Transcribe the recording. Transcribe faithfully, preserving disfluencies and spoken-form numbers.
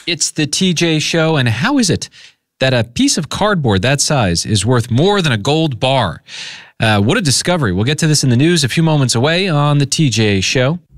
It's the T J Show, and how is it that a piece of cardboard that size is worth more than a gold bar? Uh, what a discovery. We'll get to this in the news a few moments away on the T J Show.